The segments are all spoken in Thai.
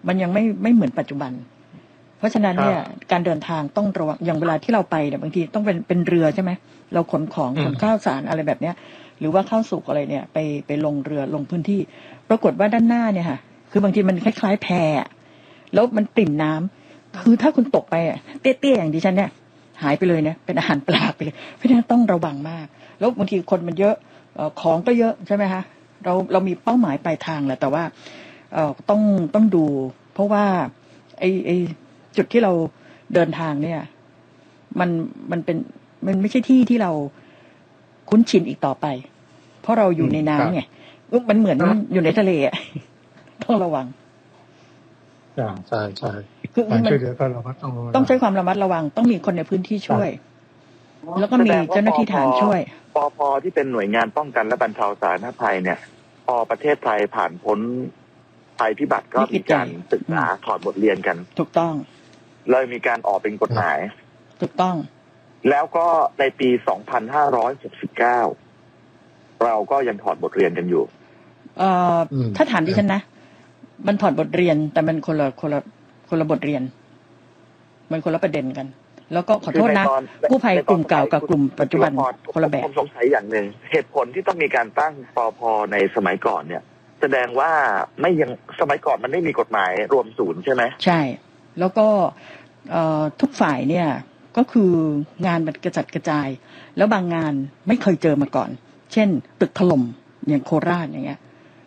มันยังไม่เหมือนปัจจุบันเพราะฉะนั้นเนี่ยการเดินทางต้องระวังอย่างเวลาที่เราไปเนี่ยบางทีต้องเป็นเรือใช่ไหมเราขนของขนข้าวสารอะไรแบบเนี้ยหรือว่าข้าวสุกอะไรเนี่ยไปลงเรือลงพื้นที่ปรากฏว่าด้านหน้าเนี่ยค่ะคือบางทีมันคล้ายๆแพแล้วมันปริ่มน้ำคือถ้าคุณตกไปเตี้ยๆอย่างดิฉันเนี่ยหายไปเลยนะเป็นอาหารปลาไปเลยเพราะฉะนั้นต้องระวังมากแล้วบางทีคนมันเยอะของก็เยอะใช่ไหมคะเรามีเป้าหมายปลายทางแหละแต่ว่าต้องดูเพราะว่าไอจุดที่เราเดินทางเนี่ยมันไม่ใช่ที่เราคุ้นชินอีกต่อไปเพราะเราอยู่ในน้ำไงมันเหมือนอยู่ในทะเลอ่ะต้องระวังใช่คือมันต้องใช้ความระมัดระวังต้องมีคนในพื้นที่ช่วยแล้วก็มีเจ้าหน้าที่ทหารช่วยปภ.ที่เป็นหน่วยงานป้องกันและบรรเทาสาธารณภัยเนี่ยพอประเทศไทยผ่านพ้นภัยพิบัติก็มีการศึกษาถอดบทเรียนกันถูกต้องเลยมีการออกเป็นกฎหมายถูกต้องแล้วก็ในปี2569เราก็ยังถอดบทเรียนกันอยู่ถ้าถามดิฉันนะมันถอดบทเรียนแต่มันคนละบทเรียนมันคนละประเด็นกันแล้วก็ขอโทษนะกู้ภัยกลุ่มเก่ากับกลุ่มปัจจุบันคนละแบบผมสงสัยอย่างหนึ่งเหตุผลที่ต้องมีการตั้งปภ.ในสมัยก่อนเนี่ยแสดงว่าสมัยก่อนมันไม่มีกฎหมายรวมศูนย์ใช่ไหมใช่แล้วก็ทุกฝ่ายเนี่ยก็คืองานมันกระจัดกระจายแล้วบางงานไม่เคยเจอมาก่อนเช่นตึกถล่มอย่างโคราชอย่างเงี้ย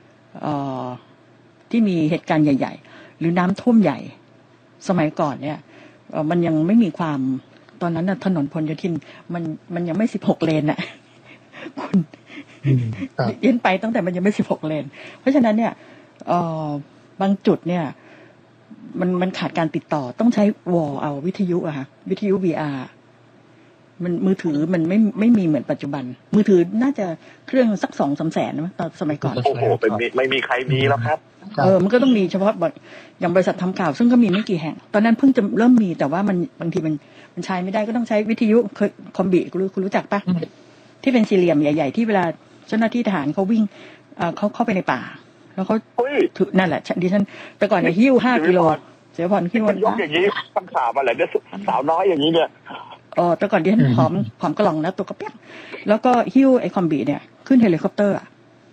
ที่มีเหตุการณ์ใหญ่ๆหรือน้ำท่วมใหญ่สมัยก่อนเนี่ยมันยังไม่มีความตอนนั้นน่ะถนนพหลโยธินมันยังไม่16เลนน่ะคุณเดินไปตั้งแต่มันยังไม่16เลนเพราะฉะนั้นเนี่ยบางจุดเนี่ยมันขาดการติดต่อต้องใช้วอลเอาวิทยุอะค่ะวิทยุ VR มันมือถือมันไม่มีเหมือนปัจจุบันมือถือน่าจะเครื่องสัก 2-3 แสนนะตอนสมัยก่อนโอ้โหไม่มีใครมีแล้วครับมันก็ต้องมีเฉพาะแบบอย่างบริษัททำข่าวซึ่งก็มีไม่กี่แห่งตอนนั้นเพิ่งจะเริ่มมีแต่ว่ามันบางทีมันใช้ไม่ได้ก็ต้องใช้วิทยุคอมบิคุณรู้จักปะที่เป็นสี่เหลี่ยมใหญ่ๆที่เวลาเจ้าหน้าที่ทหารเขาวิ่งเขาเข้าไปในป่าแล้วเขาถือนั่นแหละดิฉันแต่ก่อนเนี่ยหิ้ว5 กิโลเสียผ่อนหิ้วยกอย่างนี้ตั้งข่าวมาเลยเนี่ยสาวน้อยอย่างนี้เนี่ยแต่ก่อนดิฉันผอมกระหล่องนะตัวกระเปี๊ยกแล้วก็หิ้วไอ้คอมบิเนี่ยขึ้นเฮลิคอปเตอร์อ่ะ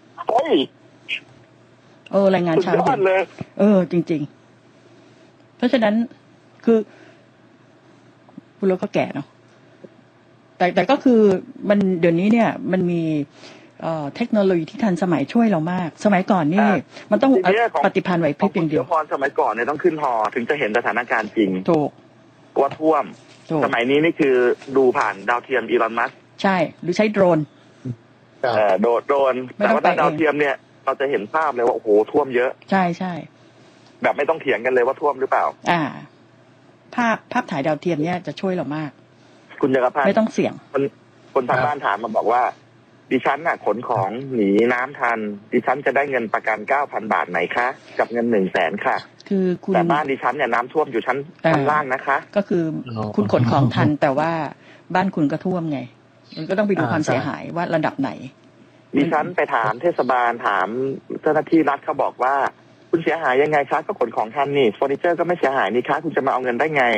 รายงานเช้าเย็นจริงๆเพราะฉะนั้นคือคุณเราก็แก่เนาะแต่ก็คือมันเดี๋ยวนี้เนี่ยมันมีเทคโนโลยีที่ทันสมัยช่วยเรามากสมัยก่อนนี่มันต้องปฏิภาณไหวพริบอย่างเดียวพรสมัยก่อนเนี่ยต้องขึ้นฮอถึงจะเห็นสถานการณ์จริงถูกว่าท่วมสมัยนี้นี่คือดูผ่านดาวเทียมอีลอนมัสก์ใช่หรือใช้โดรนโดรนแต่ว่าดาวเทียมเนี่ยเราจะเห็นภาพเลยว่าโอ้โหท่วมเยอะใช่แบบไม่ต้องเถียงกันเลยว่าท่วมหรือเปล่าภาพถ่ายดาวเทียมเนี่ยจะช่วยเรามากคุณจักรพันธ์ไม่ต้องเสี่ยงคนทางบ้านถามมาบอกว่าดิฉันน่ะขนของหนีน้ำทันดิฉันจะได้เงินประกัน 9,000 บาทไหนคะกับเงิน 100,000 ค่ะคือคุณแต่บ้านดิฉันเนี่ยน้ำท่วมอยู่ชั้นล่างนะคะก็คือคุณขนของทันแต่ว่าบ้านคุณก็ท่วมไงมันก็ต้องไปดูความเสียหายว่าระดับไหนดิฉันไปถามเทศบาลถามเจ้าหน้าที่รัฐเขาบอกว่าคุณเสียหายยังไงคะก็ขนของทันนี่เฟอร์นิเจอร์ก็ไม่เสียหายนี่คะคุณจะมาเอาเงินได้ไง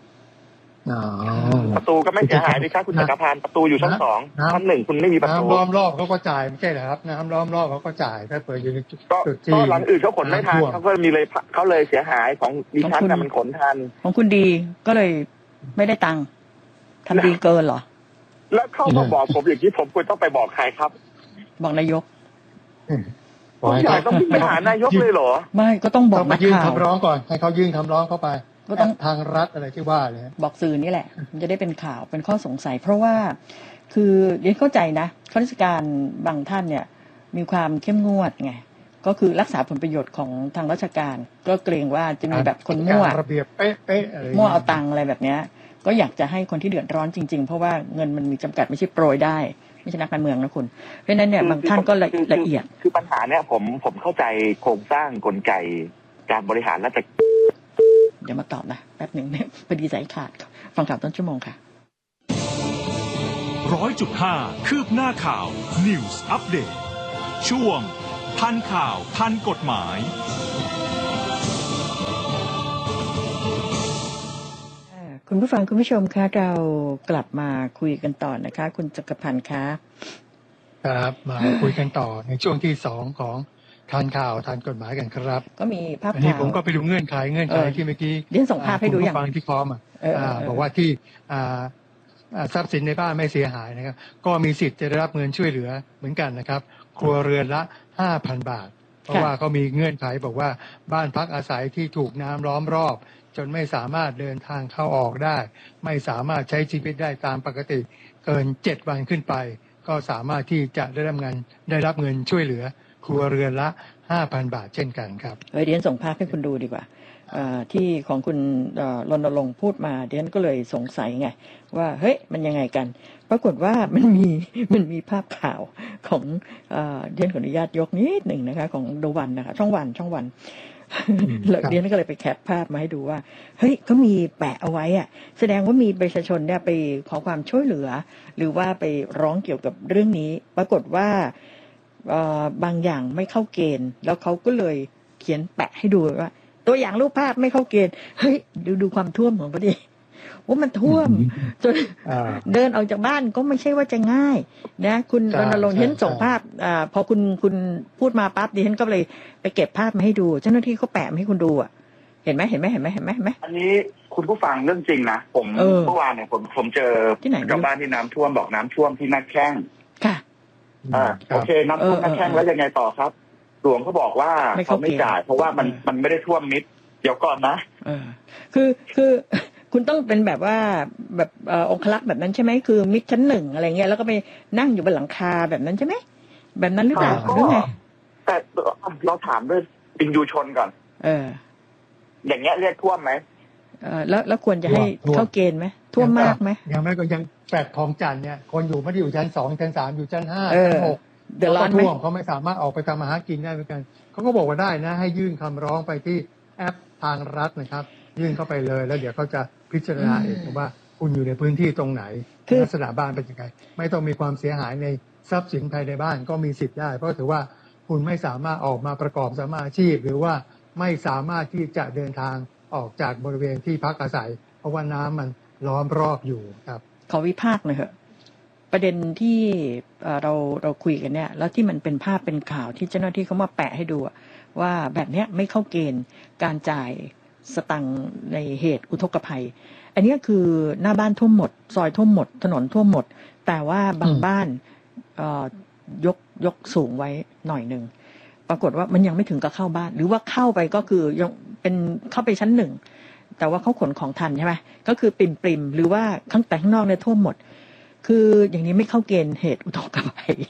ประตูก็ไม่เสียหายนี่คะคุณจักรพันธ์ประตูอยู่ชั้น2ชั้น1คุณไม่มีประตูน้ำล้อมรอบเขาก็จ่ายไม่ใช่เหรอครับน้ำล้อมรอบเขาก็จ่ายถ้าเปิดอยู่ในจุดที่ก็หลังอื่นเขาขนไม่ทันเขาก็มีเลยเขาเลยเสียหายของดิฉันน่ะมันขนทันของคุณดีก็เลยไม่ได้ตังค์ทำดีเกินเหรอแล้วเข้ามาบอกผมอย่างนี้ผมควรต้องไปบอกใครครับบอกนายกผมอยากต้องไปหานายกเลยเหรอไม่ก็ต้องบอกมายื่นคำร้องก่อนให้เขายื่นคำร้องเข้าไปก็ต้องทางรัฐอะไรที่ว่าเลยบอกสื่อนี่แหละมันจะได้เป็นข่าวเป็นข้อสงสัยเพราะว่าคือเรียนเข้าใจนะข้าราชการบางท่านเนี่ยมีความเข้มงวดไงก็คือรักษาผลประโยชน์ของทางราชการก็เกรงว่าจะมีแบบคนมั่วระเบียบเป๊ะๆมั่วเอาตังค์อะไรแบบเนี้ยก็อยากจะให้คนที่เดือดร้อนจริงๆเพราะว่าเงินมันมีจำกัดไม่ใช่โปรยได้ไม่ใช่นักการเมืองนะคุณเพราะฉะนั้นเนี่ยบางท่านก็ละเอียดคือปัญหาเนี่ยผมเข้าใจโครงสร้างกลไกการบริหารราชการเดี๋ยวมาตอบนะแป๊บหนึ่งเนี่ยพอดีสายขาดฟังข่าวต้นชั่วโมงค่ะ 100.5 คืบหน้าข่าว News Update ช่วงทันข่าวทันกฎหมายคุณผู้ฟังคุณผู้ชมคะเรากลับมาคุยกันต่อนะคะ คุณจักรพันธ์คะครับมาคุยกันต่อในช่วงที่2ของทานข่าวทานกฎหมายกันครับก็มีภาพข่าวอันนี้ผมก็ไปดูเงื่อนไขที่เมื่อกี้เรียนส่งภาพให้ดูอย่างคุณผู้ฟังที่คอมบอกว่าที่ทรัพย์สินในบ้านไม่เสียหายนะครับก็มีสิทธิ์จะได้รับเงินช่วยเหลือเหมือนกันนะครับครัวเรือนละ 5,000 บาทเพราะว่าเขามีเงื่อนไขบอกว่าบ้านพักอาศัยที่ถูกน้ำล้อมรอบจนไม่สามารถเดินทางเข้าออกได้ไม่สามารถใช้ชีวิตได้ตามปกติเกิน7 วันขึ้นไปก็สามารถที่จะได้รับเงินช่วยเหลือครัวเรือนละ 5,000 บาทเช่นกันครับเดี๋ยวส่งภาพให้คุณดูดีกว่าที่ของคุณรณรงค์พูดมาเดี๋ยวก็เลยสงสัยไงว่าเฮ้ยมันยังไงกันปรากฏว่ามันมีภาพข่าวของเดี๋ยวขออนุญาตยกนิดหนึ่งนะคะของดูวันนะคะช่องวันเดี๋ยวก็เลยไปแคปภาพมาให้ดูว่าเฮ้ยเขามีแปะเอาไว้อะแสดงว่ามีประชาชนเนี่ยไปขอความช่วยเหลือหรือว่าไปร้องเกี่ยวกับเรื่องนี้ปรากฏว่าบางอย่างไม่เข้าเกณฑ์แล้วเขาก็เลยเขียนแปะให้ดูว่าตัวอย่างรูปภาพไม่เข้าเกณฑ์เฮ้ยดูความท่วมของพอดีว่ามันท่วมจนเดินออกจากบ้านก็ไม่ใช่ว่าจะง่ายนะคุณรณรงค์เห็นส่งภาพพอคุณพูดมาปั๊บดิฉันก็เลยไปเก็บภาพมาให้ดูเจ้าหน้าที่เขาแปะมาให้คุณดูอ่ะเห็นไหมอันนี้คุณผู้ฟังเรื่องจริงนะผมเมื่อวานเนี่ยผมเจอชาวบ้านที่น้ำท่วมบอกน้ำท่วมที่หน้าแข้งค่ะโอเคน้ำท่วมหน้าแข้งแล้วยังไงต่อครับหลวงเขาบอกว่าเขาไม่จ่ายเพราะว่ามันไม่ได้ท่วมมิดเดี๋ยวก่อนนะคือคุณต้องเป็นแบบว่าแบบองคลักษ์แบบนั้นใช่ไหมคือมิดชั้น1อะไรเงี้ยแล้วก็ไปนั่งอยู่บนหลังคาแบบนั้นใช่ไหมแบบนั้นหรือเปล่าหรือไงแต่เราถามด้วยวินยูชนก่อนอย่างเงี้ยเรียกท่วมไหมแล้วควรจะให้เข้าเกณฑ์ไหมท่วมมากไหมยังไม่ก็ยังแปดคลองจันทร์เนี่ยคนอยู่ไม่ได้อยู่ชั้น2ชั้น3อยู่ชั้น5ชั้น6 เดือดร้อนไหมเขาไม่สามารถออกไปทำมาหากินได้เหมือนกันเขาก็บอกว่าได้นะให้ยื่นคำร้องไปที่แอปทางรัฐนะครับยื่นเข้าไปเลยแล้วเดี๋ยวเขาจะพิจารณาเองว่าคุณอยู่ในพื้นที่ตรงไหนลักษณะบ้านเป็นยังไงไม่ต้องมีความเสียหายในทรัพย์สินภายในบ้านก็มีสิทธิ์ได้เพราะถือว่าคุณไม่สามารถออกมาประกอบสัมมาอาชีพหรือว่าไม่สามารถที่จะเดินทางออกจากบริเวณที่พักอาศัยเพราะว่าน้ำมันล้อมรอบอยู่ครับขอวิพากษ์หน่อยเถอะประเด็นที่เราคุยกันเนี่ยแล้วที่มันเป็นภาพเป็นข่าวที่เจ้าหน้าที่เขามาแปะให้ดูว่าแบบเนี้ยไม่เข้าเกณฑ์การจ่ายสตังค์ในเหตุอุทกภัยอันนี้คือหน้าบ้านท่วมหมดซอยท่วมหมดถนนท่วมหมดแต่ว่าบางบ้านยกสูงไว้หน่อยนึงปรากฏว่ามันยังไม่ถึงกับเข้าบ้านหรือว่าเข้าไปก็คือยังเป็นเข้าไปชั้น1แต่ว่าเขาขนของทันใช่ไหมก็คือปริมหรือว่าข้างนอกเนี่ยท่วมหมดคืออย่างนี้ไม่เข้าเกณฑ์เหตุอุทกภัย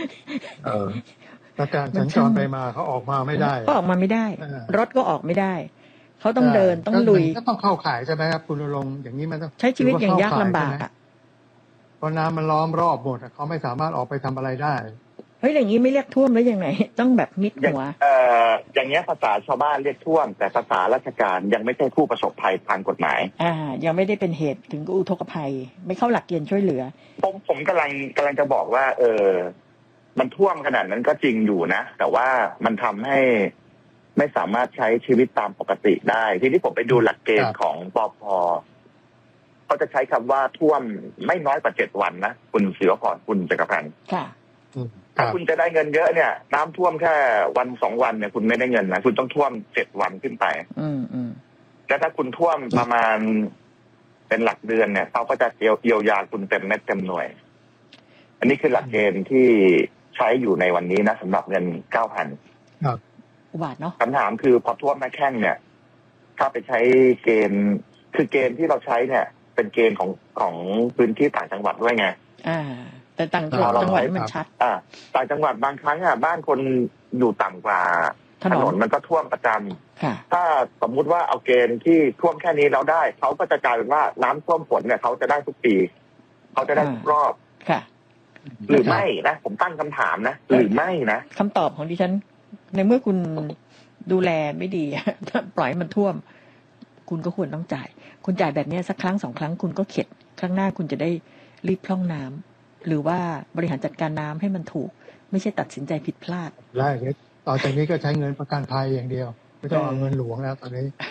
ประการสัญจรไปมาเขาออกมาไม่ได้ก็ออกมาไม่ได้รถก็ออกไม่ได้เขาต้องเดินต้องลุยก็ต้องเข้าข่ายใช่ไหมครับคุณลงอย่างนี้มันต้องใช้ชีวิตอย่างยากลำบากเพราะน้ำมันล้อมรอบหมดเขาไม่สามารถออกไปทำอะไรได้เฮ้ยอย่างนี้ไม่เรียกท่วมแล้วยังไงต้องแบบมิดหัวอย่างเงี้ยภาษาชาวบ้านเรียกท่วมแต่ภาษาราชการยังไม่ใช่ผู้ประสบภัยทางกฎหมายยังไม่ได้เป็นเหตุถึงอุทกภัยไม่เข้าหลักเกณฑ์ช่วยเหลือผมกำลังจะบอกว่ามันท่วมขนาดนั้นก็จริงอยู่นะแต่ว่ามันทำให้ไม่สามารถใช้ชีวิตตามปกติได้ทีนี้ผมไปดูหลักเกณฑ์ของปภ.เขาจะใช้คำว่าท่วมไม่น้อยกว่า7 วันนะคุณศิวพรคุณจักรพันธ์ถ้าคุณจะได้เงินเยอะเนี่ยน้ำท่วมแค่วัน2 วันเนี่ยคุณไม่ได้เงินนะคุณต้องท่วม7 วันขึ้นไปแล้วถ้าคุณท่วมประมาณเป็นหลักเดือนเนี่ยเขาก็จะเยียวยาคุณเต็มเม็ดเต็มหน่วยอันนี้คือหลักเกณฑ์ที่ใช้อยู่ในวันนี้นะสำหรับเงิน 9,000 ครับอุบาทเนาะคำถามคือพอท่วมหน้าแข้งเนี่ยถ้าไปใช้เกณฑ์คือเกณฑ์ที่เราใช้เนี่ยเป็นเกณฑ์ของพื้นที่ต่างจังหวัดด้วยไงแต่ต่างจังหวัดมันชัดต่างจังหวัดบางครั้งบ้านคนอยู่ต่ำกว่าถนนมันก็ท่วมประจำถ้าสมมุติว่าเอาเกณฑ์ที่ท่วมแค่นี้แล้วได้เขาก็จะกลายเป็นว่าน้ำท่วมฝนเนี่ยเขาจะได้ทุกปีเขาจะได้ทุกรอบหรือไม่นะผมตั้งคำถามนะหรือไม่นะคำตอบของดิฉันในเมื่อคุณดูแลไม่ดีปล่อยมันท่วมคุณก็ควรต้องจ่ายคุณจ่ายแบบนี้สักครั้ง2 ครั้งคุณก็เข็ดครั้งหน้าคุณจะได้รีบพร่องน้ำหรือว่าบริหารจัดการน้ำให้มันถูกไม่ใช่ตัดสินใจผิดพลาดได้ต่อจากนี้ก็ใช้เงินประกันภัยอย่างเดียวไม่ต้องเอาเงินหลวงแล้วตอนนี้